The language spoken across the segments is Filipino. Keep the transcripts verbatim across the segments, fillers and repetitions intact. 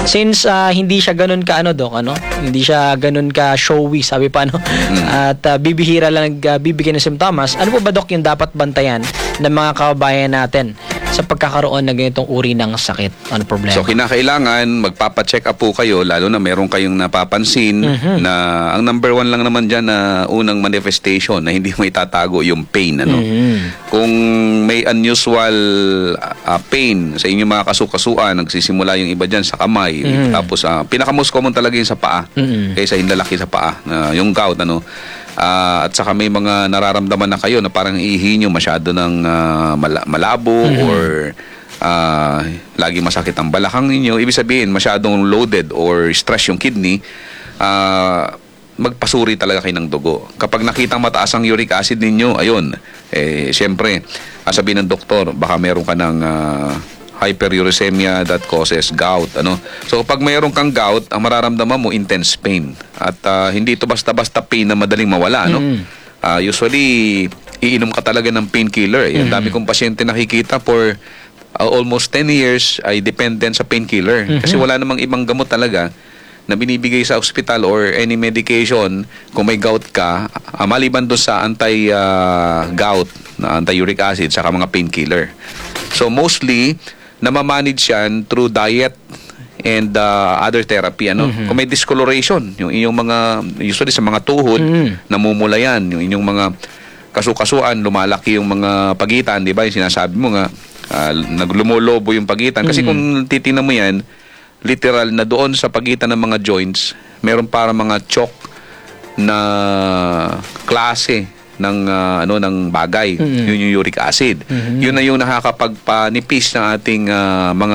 Since uh, hindi siya ganun ka ano Doc, ano? Hindi siya ganun ka showy, sabi pa ano. Mm. At uh, bibihira lang nagbibigay ng simptomas. Ano po ba Doc yung dapat bantayan ng mga kababayan natin sa pagkakaroon ng ganitong uri ng sakit? Ano problema? So kinakailangan magpapa-check up po kayo, lalo na meron kayong napapansin mm-hmm. na ang number one lang naman dyan na unang manifestation na hindi mo itatago yung pain. Ano? Mm-hmm. Kung may unusual uh, pain sa inyong mga kasukasuan, nagsisimula yung iba dyan sa kamay, mm-hmm. tapos uh, pinaka-most common talaga yung sa paa, mm-hmm. kaysa yung lalaki sa paa, uh, yung gout, ano. Uh, at saka may mga nararamdaman na kayo na parang ihi nyo masyado ng uh, mala- malabo mm-hmm. or uh, lagi masakit ang balakang ninyo, ibig sabihin masyadong loaded or stress yung kidney, uh, magpasuri talaga kayo ng dugo. Kapag nakitang mataas ang uric acid ninyo, ayun, eh, siyempre, sabihin ng doktor, baka meron ka ng uh, hyperuricemia that causes gout, ano. So pag mayroon kang gout, ang mararamdaman mo intense pain at uh, hindi ito basta-basta pain na madaling mawala, no. Mm. Uh, usually iinom ka talaga ng painkiller. Eh. Mm. Ang dami kong pasyente nakikita for uh, almost ten years ay dependent sa painkiller. Mm-hmm. Kasi wala namang ibang gamot talaga na binibigay sa hospital or any medication kung may gout ka, uh, maliban doon sa anti-gout, uh, na anti-uric acid, saka mga painkiller. So mostly namamanage yan through diet and uh, other therapy, ano. Mm-hmm. Kung may discoloration, yung inyong mga, usually sa mga tuhod, mm-hmm. namumula yan, yung inyong mga kasukasuan, lumalaki yung mga pagitan, di ba? Yung sinasabi mo nga, uh, naglumulobo yung pagitan. Kasi mm-hmm. kung titingnan mo yan, literal na doon sa pagitan ng mga joints, meron para mga chalk na klase ng uh, ano ng bagay, mm-hmm. yun yung uric acid. Mm-hmm. Yun na yung nakakapagpanipis ng ating uh, mga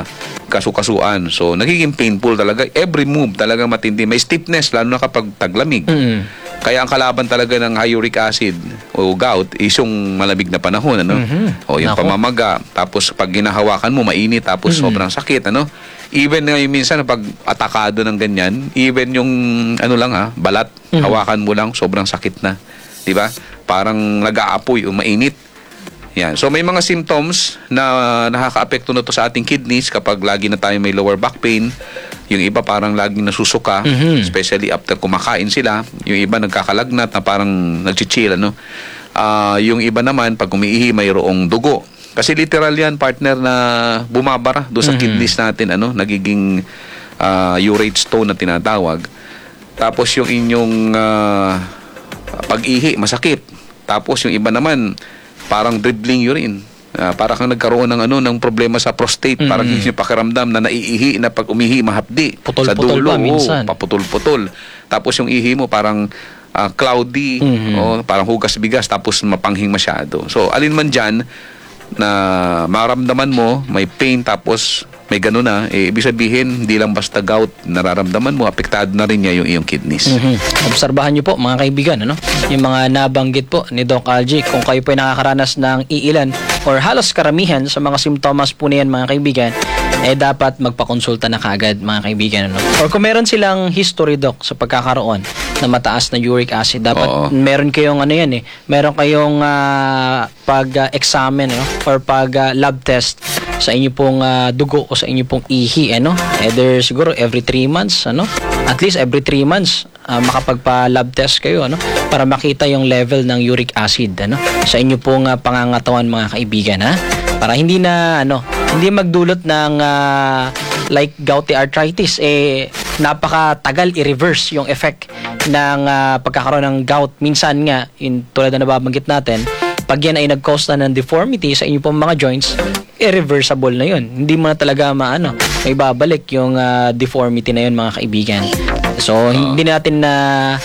kasukasuan. So nagiging painful talaga. Every move talaga matindi. May stiffness lalo na kapag taglamig. Mm-hmm. Kaya ang kalaban talaga ng high uric acid o gout is yung malamig na panahon, ano? Mm-hmm. O yung Ako. pamamaga. Tapos pag ginahawakan mo mainit tapos mm-hmm. sobrang sakit, ano? Even ngayon minsan pag atakado ng ganyan, even yung ano lang ha, balat, mm-hmm. hawakan mo lang sobrang sakit na. 'Di ba? Parang nag-aapoy o mainit. Yan. So may mga symptoms na nakakaapekto na to sa ating kidneys kapag lagi na tayo may lower back pain. Yung iba parang laging nasusuka, mm-hmm. especially after kumakain sila. Yung iba nagkakalagnat na parang nagchichill, ano. Uh, yung iba naman pag umiihi mayroong dugo. Kasi literal yan, partner, na bumabara doon sa mm-hmm. kidneys natin, ano, nagiging uh, urate stone na tinatawag. Tapos yung inyong uh, pag-ihi, masakit. Tapos yung iba naman, parang dribbling urine. Uh, para kang nagkaroon ng ano ng problema sa prostate. Mm-hmm. Parang yung pakiramdam na naiihi na pag umihi, mahapdi. Putol-putol sa dulo, pa minsan. Oh, paputol-putol. Tapos yung ihi mo parang uh, cloudy, mm-hmm. oh, parang hugas bigas, tapos mapanghing masyado. So, alin man dyan na maramdaman mo, may pain, tapos may gano'n na, eh, ibig sabihin, hindi lang basta gout nararamdaman mo, apektado na rin niya yung iyong kidneys. Mm-hmm. Obserbahan niyo po, mga kaibigan, ano? Yung mga nabanggit po ni Doc Algie, kung kayo po ay nakakaranas ng iilan or halos karamihan sa mga simptomas po niyan, mga kaibigan, eh dapat magpakonsulta na kaagad, mga kaibigan, ano? Or kung meron silang history, Doc, sa pagkakaroon na mataas na uric acid, dapat Oo. meron kayong ano yan eh, meron kayong uh, pag-examine, uh, ano? Or pag-lab uh, test sa inyo pong uh, dugo o sa inyo pong ihi, ano? Either siguro every three months, ano? At least every three months, uh, makapagpa-lab test kayo, ano? Para makita yung level ng uric acid, ano? Sa inyo pong uh, pangangatawan, mga kaibigan, ha? Para hindi na, ano, hindi magdulot ng uh, like gouty arthritis, eh, napakatagal i-reverse yung effect ng uh, pagkakaroon ng gout. Minsan nga, in, tulad na nababanggit natin, pag yan ay nag-cause na ng deformity sa inyo pong mga joints, irreversible na yun. Hindi mo na talaga maano, may babalik yung uh, deformity na yun, mga kaibigan. So, uh, hindi natin na,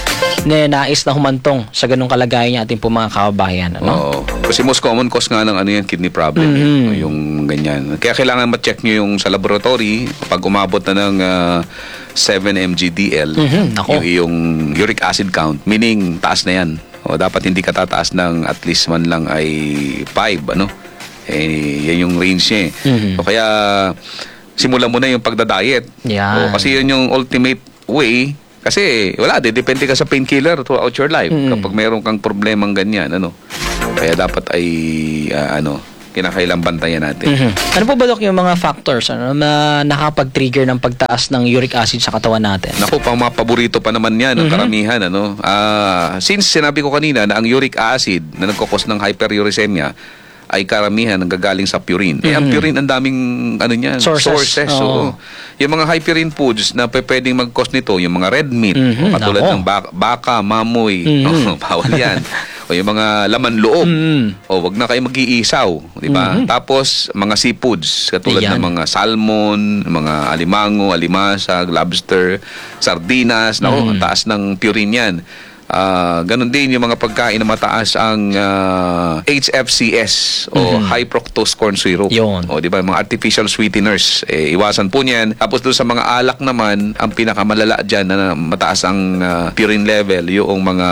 na nais na humantong sa ganung kalagayan ating po mga kababayan. Ano? Oo. Kasi most common cause nga ng ano yan, kidney problem. Mm-hmm. Yung ganyan. Kaya kailangan ma-check nyo yung sa laboratory pag umabot na ng uh, seven milligrams per deciliter mm-hmm. yung iyong uric acid count. Meaning, taas na yan. O dapat hindi ka tataas ng at least man lang ay five, ano? Eh, yan yung range niya eh. Mm-hmm. So, kaya, simulan mo na yung pagda-diet. Yeah. O, kasi yun yung ultimate way. Kasi, wala, depende ka sa painkiller throughout your life. Mm-hmm. Kapag mayroon kang problemang ganyan, ano? Kaya dapat ay, uh, ano, kinakailang bantayan natin. Mhm. Ano po ba, Dok, yung mga factors ano, na nakapag-trigger ng pagtaas ng uric acid sa katawan natin? Naku, pang mga paborito pa naman yan, ang karamihan. Ano? Ah, since sinabi ko kanina na ang uric acid na nagkakos ng hyperuricemia ay karamihan nanggagaling sa purine. Eh, ang purine, ang daming ano niyan, Sources. sources. Oo. Oo. Yung mga high purine foods na pe- pwedeng mag-cause nito, yung mga red meat, Mhm, o katulad nako. ng baka, baka mamoy, Mhm. oh, bawal yan. O yung mga laman loob, Mhm. o wag na kayo mag-iisaw, di ba? Tapos, mga seafoods, katulad Ayan. ng mga salmon, mga alimango, alimasag, lobster, sardinas, nako, ang taas ng purine yan. Ah, ganun din yung mga pagkain na mataas ang ah, H F C S o high fructose corn syrup. Yun. O di ba, mga artificial sweeteners, eh, iwasan po niyan. Tapos doon sa mga alak naman, ang pinakamalala diyan na mataas ang ah, purine level, yung mga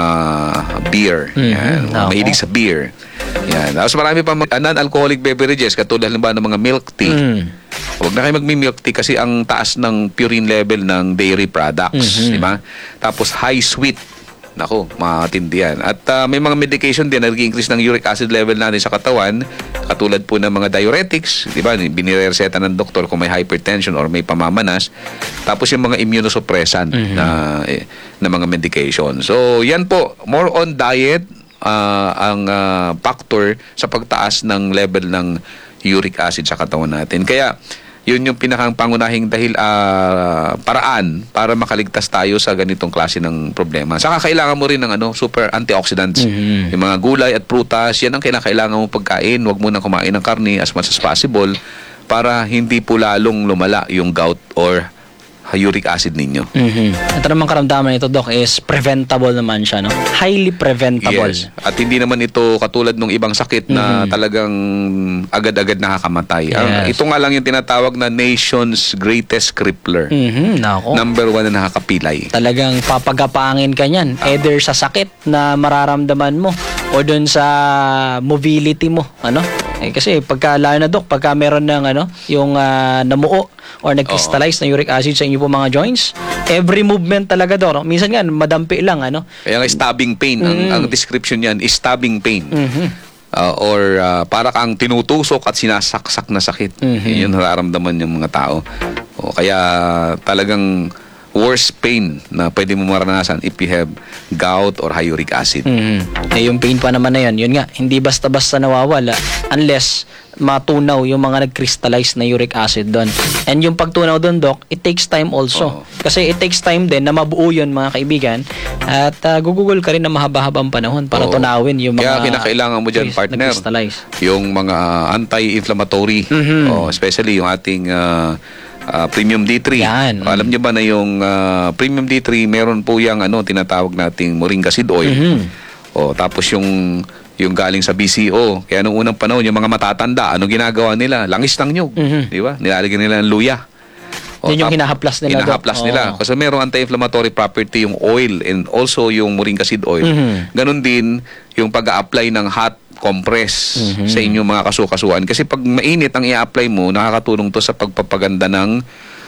beer. Yan, mga Nako. mahilig sa beer. Yan. Tapos marami pa mga non-alcoholic beverages katulad halimbawa ng mga milk tea. Mm. Huwag na kayo magmi-milk tea kasi ang taas ng purine level ng dairy products, di ba? Tapos high sweet. Nako, matindi yan. At ah, may mga medication din na nag-increase ng uric acid level natin sa katawan, katulad po ng mga diuretics, di ba? Binireseta ng doktor kung may hypertension or may pamamanas. Tapos yung mga immunosuppressant na, eh, na mga medication. So, yan po, more on diet ah, ang ah, factor sa pagtaas ng level ng uric acid sa katawan natin. Kaya, yun yung pinakang pangunahing dahil ah, paraan para makaligtas tayo sa ganitong klase ng problema. Saka kailangan mo rin ng ano, super antioxidants. Yung mga gulay at prutas, yan ang kinakailangan mo pagkain. Huwag mo nang kumain ng karne as much as possible para hindi po lalong lumala yung gout or uric acid ninyo. Mhm. Ito namang karamdaman nito, Doc, is preventable naman siya, no? Highly preventable. Yes. At hindi naman ito katulad ng ibang sakit na talagang agad-agad nakakamatay. Ang- Yes. ito nga lang yung tinatawag na nation's greatest crippler. Mhm, nako. Number one na nakakapilay. Talagang papagapangin ka niyan. Either sa sakit na mararamdaman mo o dun sa mobility mo, ano? Eh, kasi pagka lalo na, Doc, pagka meron ng ano, yung ah, namuo or nag-crystallize na uric acid sa inyo po mga joints, every movement talaga, Doc, no? Minsan nga madampi lang, ano? Kaya nga stabbing pain, ang, ang description niyan is stabbing pain. Uh, or uh, para kang tinutusok at sinasaksak na sakit. Yun yung nararamdaman ng mga tao. O, kaya talagang worst pain na pwede mo maranasan if you have gout or high uric acid. Mhm. Eh, yung pain pa naman na yun, yun nga, hindi basta-basta nawawala unless matunaw yung mga nag-crystallize na uric acid doon. And yung pagtunaw doon, Doc, it takes time also. Oo. Kasi it takes time din na mabuo yun, mga kaibigan. At uh, gugugol ka rin na mahaba-habang panahon para Oo. tunawin yung mga Kaya kinakailangan mo dyan, crys- partner, nag-crystallize. yung mga anti-inflammatory, o especially yung ating uh, uh, Premium D three. Yan. Alam niyo ba na yung uh, Premium D three, meron po yung ano, tinatawag nating Moringa seed oil. O, tapos yung yung galing sa B C O. Kaya nung unang panahon, yung mga matatanda, ano ginagawa nila? Langis ng nyug. Di ba? Nilalagyan nila ng luya. O, Yun yung tap- hinahaplas nila, Doc. Hinahaplas nila. Oo. Kasi merong anti-inflammatory property yung oil and also yung Moringa seed oil. Mhm. Ganon din yung pag-a-apply ng hot compress sa inyong mga kasukasuan. Kasi pag mainit ang i-apply mo, nakakatulong to sa pagpapaganda ng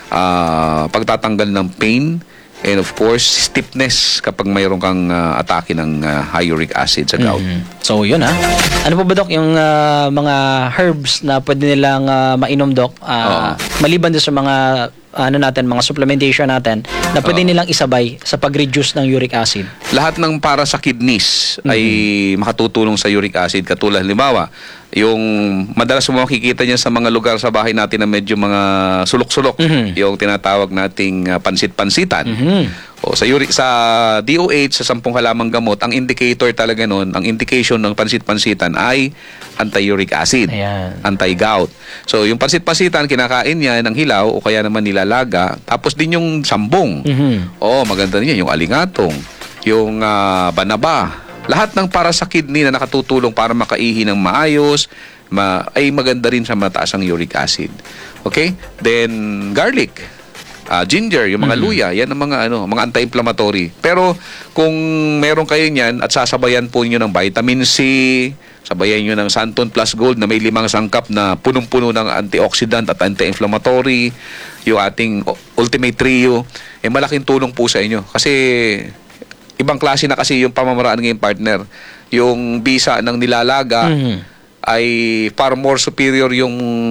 ah, pagtatanggal ng pain and of course, stiffness kapag mayroon kang ah, atake ng ah, high uric acid sa gout. Mhm. So, yun ha. Ano po ba, Doc, yung ah, mga herbs na pwede nilang ah, mainom, Doc? Ah, maliban din sa mga ano natin, mga supplementation natin na pwede nilang isabay sa pag-reduce ng uric acid. Lahat ng para sa kidneys ay makatutulong sa uric acid. Katulad, halimbawa, yung madalas mo makikita niyan sa mga lugar sa bahay natin na medyo mga sulok-sulok, Mhm. yung tinatawag nating ah, pansit-pansitan. O sa uric, sa D O H, sa sampung halamang gamot, ang indicator talaga nun, ang indication ng pansit-pansitan ay anti-uric acid, Ayan. anti-gout. So yung pansit-pansitan, kinakain niya ng hilaw o kaya naman nilalaga. Tapos din yung sambong. Mhm. Oo, maganda rin yan. Yung alingatong, yung ah, banaba. Lahat ng para sa kidney na nakatutulong para makaihi ng maayos, ma ay maganda rin sa mataas ang uric acid. Okay? Then, garlic, ah, ginger, yung mga luya, yan ang mga, ano, mga anti-inflammatory. Pero kung meron kayo niyan at sasabayan po niyo ng vitamin C, sabayan nyo ng Santon Plus Gold na may limang sangkap na punong-puno ng antioxidant at anti-inflammatory, yung ating Ultimate Trio, eh malaking tulong po sa inyo. Kasi ibang klase na kasi yung pamamaraan ngayon, partner. Yung bisa ng nilalaga, Mhm. ay far more superior yung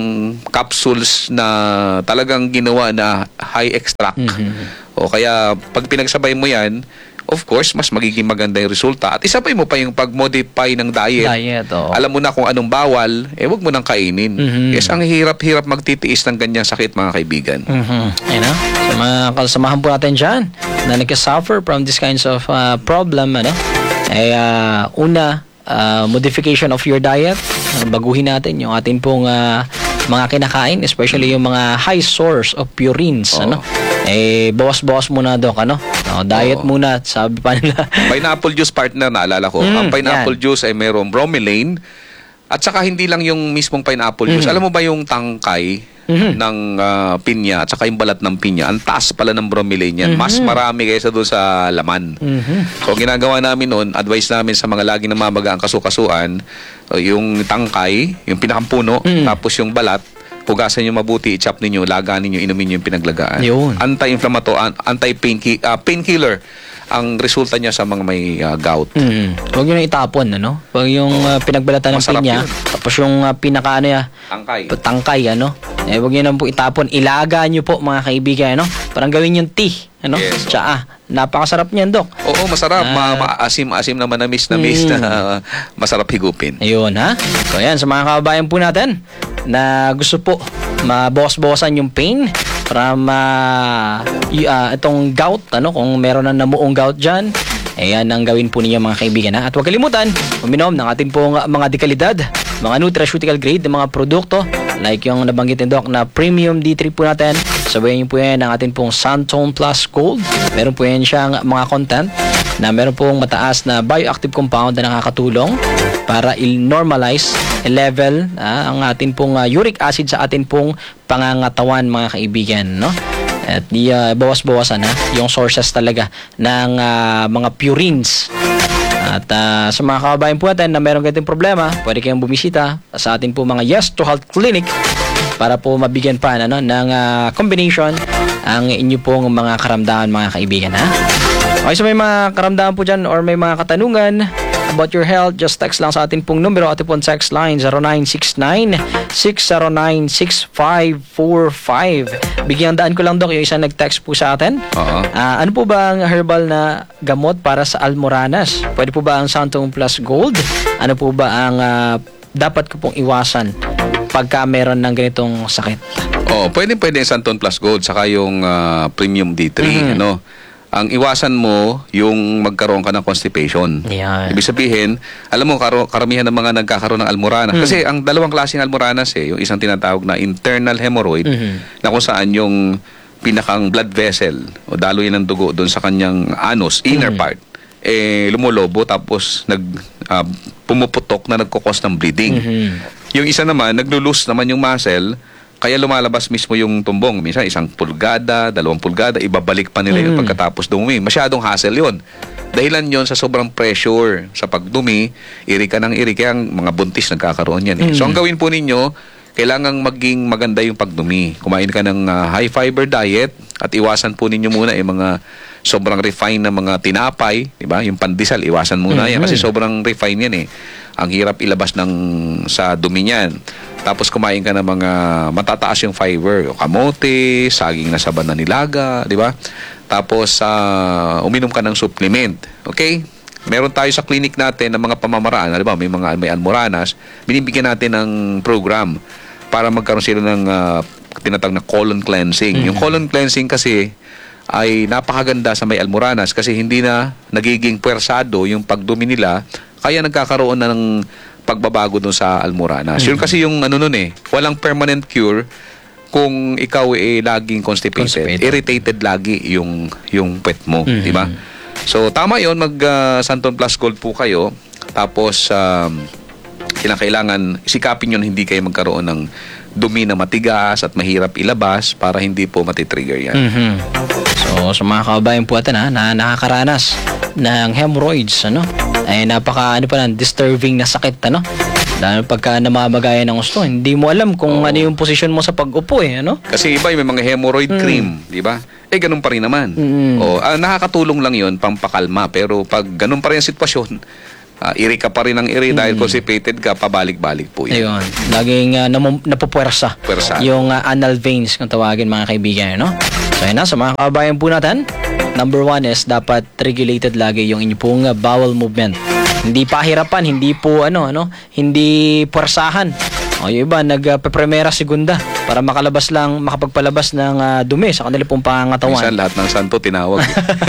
capsules na talagang ginawa na high extract. Mhm. O kaya pag pinagsabay mo yan, of course, mas magiging maganda yung resulta. At isabay mo pa yung pag-modify ng diet. Diet, oo. Alam mo na kung anong bawal, eh wag mo nang kainin. Mhm. Yes, ang hirap-hirap magtitiis ng ganyang sakit, mga kaibigan. Mhm. Ayun na. Sa mga kasamahan po natin dyan na nagka-suffer from these kinds of uh, problem, ano? Eh, uh, una, uh, modification of your diet. Uh, baguhin natin yung atin pong uh, mga kinakain, especially yung mga high source of purines, Oo. ano? Eh, bawas-bawas muna, Dok, ano? Oh, diet Oo. muna, sabi pa nila. Pineapple juice, partner, naalala ko. Mm, Ang pineapple yan. juice ay mayroong bromelain. At saka hindi lang yung mismong pineapple juice. Mhm. Alam mo ba yung tangkay Mhm. ng ah, pinya at saka yung balat ng pinya? Ang taas pala ng bromelain yan. Mas marami kaysa doon sa laman. Mhm. So, ang ginagawa namin noon, advice namin sa mga lagi namamaga ang kasukasuan, uh, yung tangkay, yung pinakampuno, Mm. tapos yung balat, hugasan nyo mabuti, i-chop ninyo, laganin nyo, inumin nyo yung pinaglagaan. Yun. Anti-inflammatory, an- anti-pain ki- ah, painkiller ang resulta niya sa mga may ah, gout. Mm. Huwag yun na itapon, ano? Huwag yung uh, pinagbalatan ng Masarap pinya, yun. tapos yung uh, pinaka, ano ya, Tangkay. tangkay, ano? Eh, huwag nyo na po itapon. Ilaga nyo po, mga kaibigan, ano? Parang gawin yung tea, ano? Yes. Tsaa. Napakasarap niyan, Dok. Oo, masarap. Ah. Ma- maasim-asim na manamis-namis Mm. na ah, masarap higupin. Ayun, ha? So, yan, sa mga kababayan po natin na gusto po mabawas-bawasan yung pain from uh, y- uh, itong gout, ano, kung meron na namuong gout dyan, eh, yan ang gawin po ninyo, mga kaibigan, ha? At huwag kalimutan, uminom ng ating pong uh, mga dekalidad, mga nutraceutical grade ng mga produkto, like yung nabanggit ni Doc na Premium D three po natin. Sabayan niyo po yan ng ating pong Santone Plus Gold. Meron po yan siyang mga content na meron pong mataas na bioactive compound na nakakatulong para i-normalize, i-level ah, ang atin pong ah, uric acid sa atin pong pangangatawan, mga kaibigan, no? At di ah, bawas-bawasan ha, yung sources talaga ng ah, mga purines. At ah, sa mga kababayan po natin na meron ganitong problema, pwede kayong bumisita sa ating po mga Yes to Health Clinic para po mabigyan pa ano, ng ah, combination ang inyo pong mga karamdaman, mga kaibigan, ha? Okay, so may mga karamdaman po dyan or may mga katanungan about your health, just text lang sa ating pong numero, ating pong text line zero nine six nine, six zero nine, six five four five. Bigyan daan ko lang, Dok, yung isang nag-text po sa atin. Oo. Ah, ano po ba ang herbal na gamot para sa almoranas? Pwede po ba ang Santone Plus Gold? Ano po ba ang ah, dapat ko pong iwasan pagka meron ng ganitong sakit? Oo, pwede pwede yung Santone Plus Gold saka yung ah, Premium D three, Mhm. ano. Ang iwasan mo yung magkaroon ka ng constipation. Yan. Ibig sabihin, alam mo, karo- karamihan ng mga nagkakaroon ng almoranas. Mm. Kasi ang dalawang klaseng almoranas eh, yung isang tinatawag na internal hemorrhoid, Mhm. na kung saan yung pinakang blood vessel o daloy ng dugo doon sa kanyang anus, inner Mm. part, eh lumulobo tapos nag ah, pumuputok na nagkukos ng bleeding. Mhm. Yung isa naman, naglulus naman yung muscle, kaya lumalabas mismo yung tumbong. Minsan, isang pulgada, dalawang pulgada, ibabalik pa nila yun Mm. pagkatapos dumi. Masyadong hassle yun. Dahilan yon sa sobrang pressure sa pagdumi, iri ka ng iri, kaya ang mga buntis nagkakaroon yan. Eh. Mm. So, ang gawin po ninyo, kailangang maging maganda yung pagdumi. Kumain ka ng ah, high fiber diet at iwasan po ninyo muna yung mga sobrang refined na mga tinapay, di ba? Yung pandesal, iwasan muna yan Mhm. kasi sobrang refined yan eh. Ang hirap ilabas ng sa dumi niyan. Tapos kumain ka ng mga matataas yung fiber, yung kamote, saging na saba na nilaga, di ba? Tapos ah, uminom ka ng supplement. Okay? Meron tayo sa clinic natin ng mga pamamaraan, di ba? May mga may almoranas, binibigyan natin ng program para magkaroon sila ng ah, tinatawag na colon cleansing. Mhm. Yung colon cleansing kasi ay napakaganda sa may almoranas kasi hindi na nagiging puwersado yung pagdumi nila, kaya nagkakaroon na ng pagbabago doon sa almoranas. Yun kasi yung ano nun eh, walang permanent cure kung ikaw eh laging constipated, Constipated. irritated lagi yung yung pet mo, Mhm. di ba? So tama 'yon, mag uh, Santone Plus Gold po kayo. Tapos um, kailangan sikapin yun hindi kayo magkaroon ng dumi na matigas at mahirap ilabas para hindi po matitrigger yan. Mhm. So, sa mga kababayan po natin, ha, na nakakaranas ng hemorrhoids, ano, ay napaka, ano pa lang, disturbing na sakit, ano, dahil pagka namamagayan ng gusto, hindi mo alam kung Oo. ano yung posisyon mo sa pag-upo, eh, ano? Kasi iba, may mga hemorrhoid Mm. cream, di ba? Eh, ganun pa rin naman. Mm. O, ah, nakakatulong lang yon pampakalma. Pero pag ganun pa rin ang sitwasyon, uh, iri ka pa rin ng iri dahil constipated ka, pabalik-balik po yun. Ayun. Laging uh, namu- napupwersa Pwersa. yung uh, anal veins kung tawagin mga kaibigan, no? So yun na, sa mga kababayan po natin, number one is dapat regulated lagi yung inyo pong uh, bowel movement. Hindi pahirapan, hindi po ano, ano, hindi pwersahan. O yung iba, nagpe-primera segunda para makalabas lang, makapagpalabas ng uh, dumi sa kanila pong pangangatawan. Minsan lahat ng santo tinawag.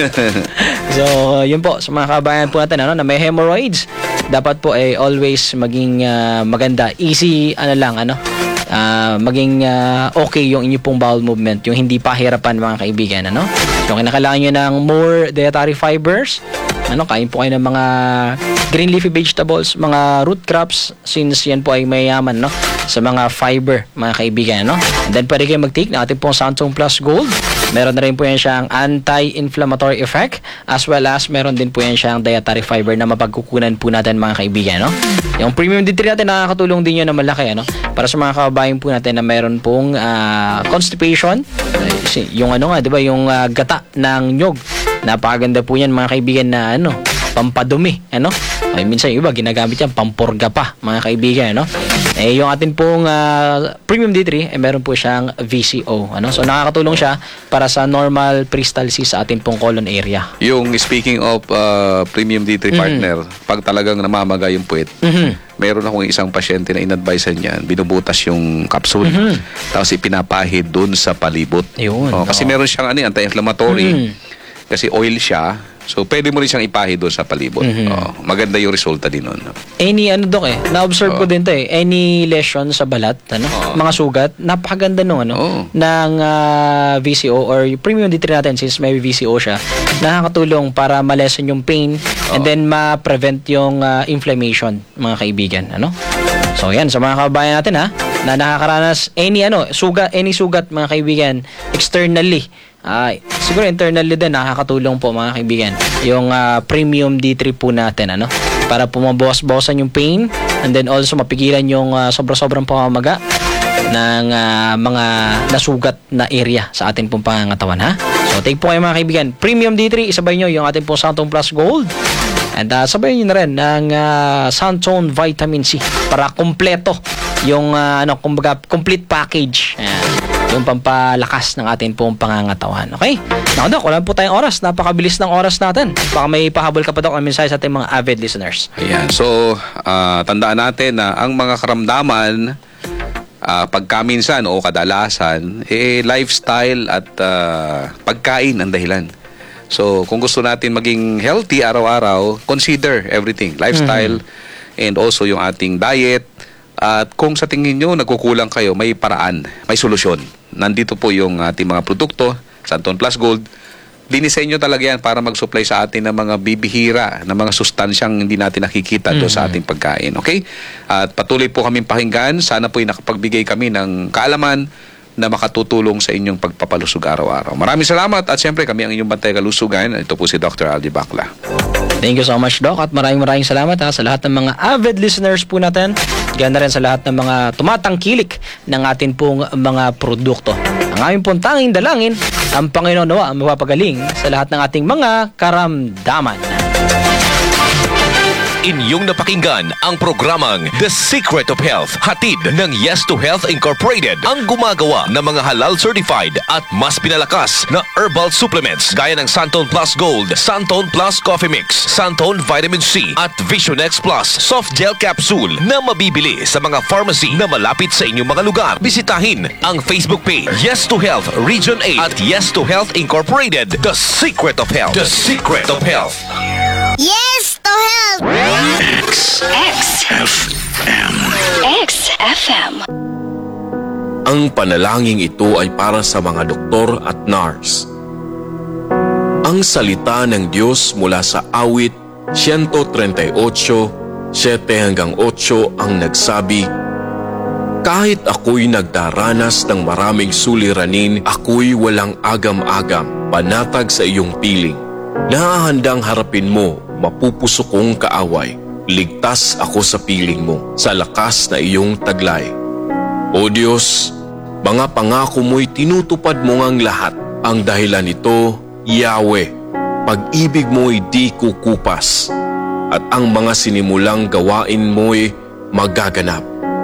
So, yun po, sa mga kabayan po natin, ano, na may hemorrhoids, dapat po ay always maging uh, maganda. Easy, ano lang, ano, uh, maging uh, okay yung inyo pong bowel movement, yung hindi pahirapan mga kaibigan, ano. So, kinakailangan nyo ng more dietary fibers, ano, kain po kayo ng mga green leafy vegetables, mga root crops, since yan po ay mayaman, no, sa mga fiber, mga kaibigan, no. And then pwede kayo mag-take na ating pong Santong Plus Gold. Meron na rin po yan siyang anti-inflammatory effect, as well as meron din po yan siyang dietary fiber na mapagkukunan po natin mga kaibigan, no. Yung premium D three natin, nakakatulong din yun na malaki, ano, para sa mga kababayan po natin na meron pong uh, constipation, yung ano nga, di ba, yung uh, gata ng nyog. Napakaganda po yan mga kaibigan na ano, pampadumi, ano? Ay, minsan yung iba ginagamit yan pampurga pa mga kaibigan, ano? Eh yung atin pong uh, premium D three, eh meron po siyang V C O, ano? So nakakatulong siya para sa normal peristalsis sa atin pong colon area. Yung speaking of uh, premium D three partner, mm-hmm. pag talagang namamaga yung puwet, mm-hmm. meron akong isang pasyente na in-advise niyan, binubutas yung capsule, mm-hmm. tapos ipinapahid dun sa palibot. Yun, oh, kasi no. meron siyang ano, anti-inflammatory, mm-hmm. kasi oil siya. So, pwede mo rin siyang ipahid doon sa palibot. Mm-hmm. Oh, maganda yung resulta din nun. Any, ano dok eh, na-observe oh. ko din to eh, any lesion sa balat, ano, oh. mga sugat, napakaganda nung ano, oh. ng uh, V C O or premium D three natin since may V C O siya, nakakatulong para ma-lessen yung pain oh. and then ma-prevent yung uh, inflammation, mga kaibigan, ano. So, yan, sa mga kababayan natin ha, na nakakaranas any ano, sugat, any sugat, mga kaibigan, externally, ay, siguro internally din nakakatulong po mga kaibigan yung uh, premium D three po natin, ano, para pumabawas-bawasan yung pain and then also mapigilan yung uh, sobra-sobrang pamamaga ng uh, mga nasugat na area sa atin pong pangangatawan, ha. So take po kayo mga kaibigan, premium D three, isabay nyo yung ating pong Santong Plus Gold and uh, sabay nyo na rin ng uh, Santone Vitamin C para kompleto yung uh, ano, kumbaga complete package. Ayan, yung pampalakas ng ating pong pangangatawan. Okay? Naku Dok, wala po tayong oras. Napakabilis ng oras natin. Baka may pahabol ka pa Dok ng mensahe sa ating mga avid listeners. Ayan. So, uh, tandaan natin na ang mga karamdaman uh, pagkaminsan o kadalasan, eh, lifestyle at uh, pagkain ang dahilan. So, kung gusto natin maging healthy araw-araw, consider everything. Lifestyle mm-hmm. and also yung ating diet. At kung sa tingin nyo nagkukulang kayo, may paraan, may solusyon. Nandito po yung ating mga produkto, Santone Plus Gold. Dinisenyo talaga yan para mag-supply sa atin ng mga bibihira, ng mga sustansyang hindi natin nakikita mm-hmm. doon sa ating pagkain. Okay? At patuloy po kaming pakinggan. Sana po nakapagbigay kami ng kaalaman na makatutulong sa inyong pagpapalusog araw-araw. Maraming salamat at siyempre kami ang inyong bantay kalusugan. Ito po si Doctor Aldi Bacla. Thank you so much, Doc. At maraming maraming salamat ha, sa lahat ng mga avid listeners po natin. Ganda rin sa lahat ng mga tumatangkilik ng atin pong mga produkto. Ang aming pong tanging dalangin, ang Panginoon nawa ang mapapagaling sa lahat ng ating mga karamdaman. Inyong napakinggan ang programang The Secret of Health, hatid ng Yes to Health Incorporated, ang gumagawa ng mga halal certified at mas pinalakas na herbal supplements gaya ng Santone Plus Gold, Santone Plus Coffee Mix, Santone Vitamin C at Vision X Plus Soft Gel Capsule na mabibili sa mga pharmacy na malapit sa inyong mga lugar. Bisitahin ang Facebook page Yes to Health Region eight at Yes to Health Incorporated, The Secret of Health. The Secret of Health. Yes to Health! X X F M X F M. Ang panalangin ito ay para sa mga doktor at nurse. Ang salita ng Diyos mula sa awit one thirty-eight, seven hanggang eight ang nagsabi, kahit ako'y nagdaranas ng maraming suliranin, ako'y walang agam-agam, panatag sa iyong piling. Nahahandang harapin mo, mapupusok kong kaaway. Ligtas ako sa piling mo, sa lakas na iyong taglay. O Diyos, mga pangako mo'y tinutupad mo ngang lahat. Ang dahilan nito, Yahweh, pag-ibig mo'y di kukupas. at ang mga sinimulang gawain mo'y magaganap.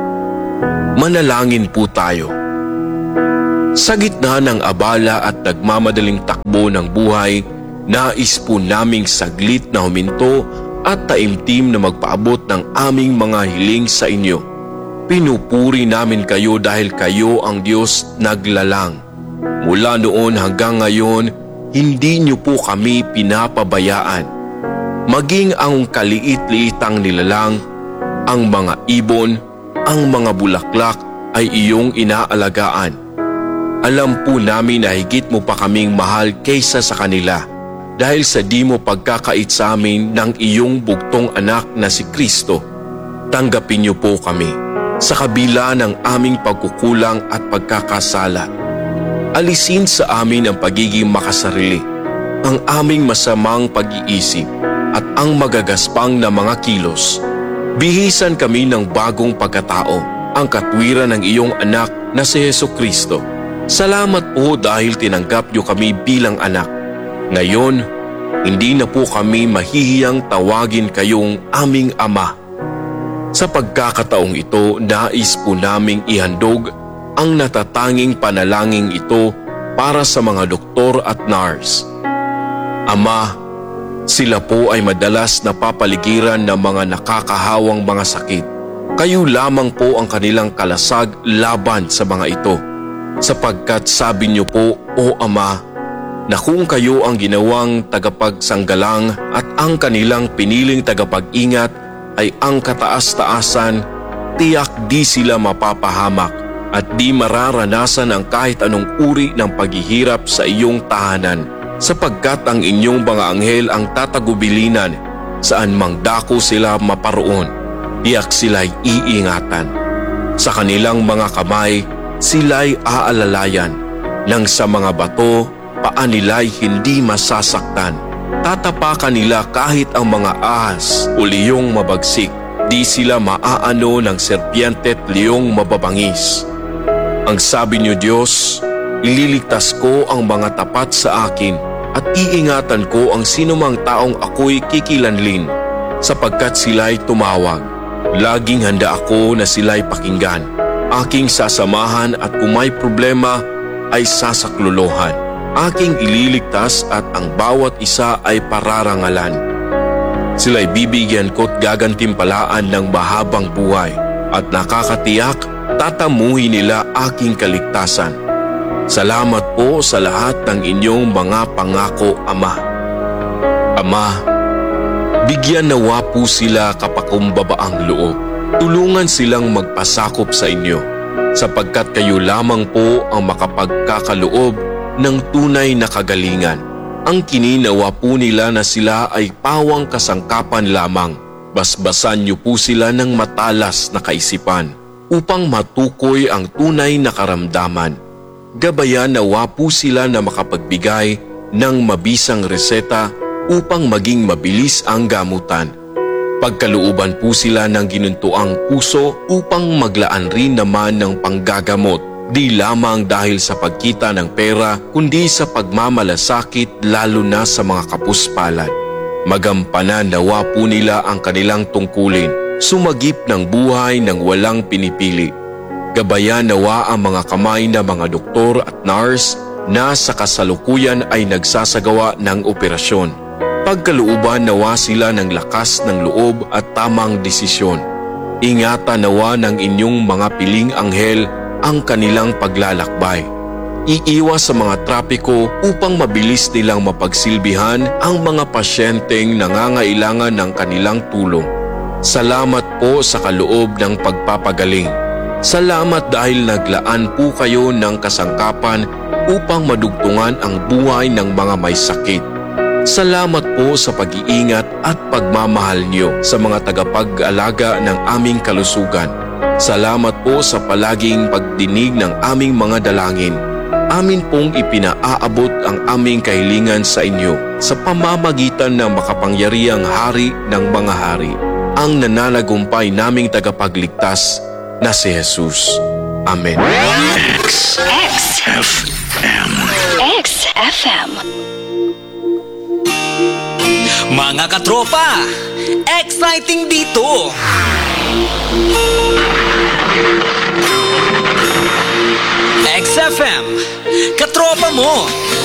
Manalangin po tayo. Sa gitna ng abala at nagmamadaling takbo ng buhay, nais po naming saglit na huminto at taimtim na magpaabot ng aming mga hiling sa inyo. Pinupuri namin kayo dahil kayo ang Diyos naglalang. Mula noon hanggang ngayon, hindi niyo po kami pinapabayaan. Maging ang kaliit-liitang nilalang, ang mga ibon, ang mga bulaklak ay iyong inaalagaan. Alam po namin na higit mo pa kaming mahal kaysa sa kanila dahil sa di mo pagkakait sa amin ng iyong bugtong anak na si Kristo. Tanggapin niyo po kami sa kabila ng aming pagkukulang at pagkakasala. Alisin sa amin ang pagiging makasarili, ang aming masamang pag-iisip at ang magagaspang na mga kilos. Bihisan kami ng bagong pagkatao, ang katwiran ng iyong anak na si Jesucristo. Salamat po dahil tinanggap niyo kami bilang anak. Ngayon, hindi na po kami mahihiyang tawagin kayong aming ama. Sa pagkakataong ito, nais po naming ihandog ang natatanging panalangin ito para sa mga doktor at nurse. Ama, sila po ay madalas napapaligiran ng mga nakakahawang mga sakit. Kayo lamang po ang kanilang kalasag laban sa mga ito. Sapagkat sabi niyo po, O Ama, na kung kayo ang ginawang tagapagsanggalang at ang kanilang piniling tagapag-ingat ay ang kataas-taasan, tiyak di sila mapapahamak at di mararanasan ang kahit anong uri ng paghihirap sa iyong tahanan, sapagkat ang inyong mga anghel ang tatagubilinan saan mang dako sila maparoon, tiyak sila'y iingatan. Sa kanilang mga kamay, sila'y aalalayan, nang sa mga bato, paa nila'y hindi masasaktan. Tatapakan nila kahit ang mga ahas o liyong mabagsik, di sila maaano ng serpiente at liyong mababangis. Ang sabi niyo, Diyos, ililigtas ko ang mga tapat sa akin at iingatan ko ang sinumang taong ako'y kikilanlin, sapagkat sila'y tumawag. Laging handa ako na sila'y pakinggan. Aking sasamahan at kung may problema ay sasaklolohan. Aking ililigtas at ang bawat isa ay pararangalan. Sila'y bibigyan ko't gagantimpalaan ng mahabang buhay at nakakatiyak tatamuhin nila aking kaligtasan. Salamat po sa lahat ng inyong mga pangako, Ama. Ama, bigyan nawa po sila kapakumbabaang loob. Tulungan silang magpasakop sa inyo, sapagkat kayo lamang po ang makapagkakaloob ng tunay na kagalingan. Ang kininawa po nila na sila ay pawang kasangkapan lamang. Basbasan niyo po sila ng matalas na kaisipan upang matukoy ang tunay na karamdaman. Gabayan nawa po sila na makapagbigay ng mabisang reseta upang maging mabilis ang gamutan. Pagkalooban po sila ng ginuntuang puso upang maglaan rin naman ng panggagamot, di lamang dahil sa pagkita ng pera kundi sa pagmamalasakit lalo na sa mga kapuspalad. Magampanan nawa po nila ang kanilang tungkulin, sumagip ng buhay ng walang pinipili. Gabayan nawa ang mga kamay na mga doktor at nurse na sa kasalukuyan ay nagsasagawa ng operasyon. Pagkalooban nawa sila ng lakas ng loob at tamang desisyon. Ingatan nawa ng inyong mga piling anghel ang kanilang paglalakbay. Iiwas sa mga trapiko upang mabilis nilang mapagsilbihan ang mga pasyenteng nangangailangan ng kanilang tulong. Salamat po sa kaloob ng pagpapagaling. Salamat dahil naglaan po kayo ng kasangkapan upang madugtungan ang buhay ng mga may sakit. Salamat po sa pag-iingat at pagmamahal niyo sa mga tagapag-alaga ng aming kalusugan. Salamat po sa palaging pagdinig ng aming mga dalangin. Amin pong ipinaaabot ang aming kahilingan sa inyo sa pamamagitan ng makapangyarihang Hari ng mga hari, ang nananagumpay naming tagapagligtas na si Jesus. Amen. X, X, F M. X, F M. Mga katropa, exciting dito! X F M, katropa mo,